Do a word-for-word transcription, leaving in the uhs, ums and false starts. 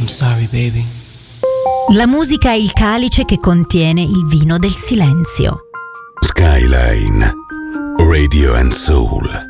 sorry, baby. La musica è il calice che contiene il vino del silenzio. Skyline Radio and Soul.